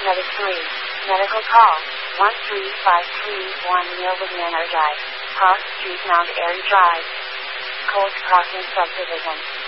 Medic 3. Medical call. 13531 Neil Manor Drive. Park Street, Mount Airy Drive. Cold Crossing Subdivision.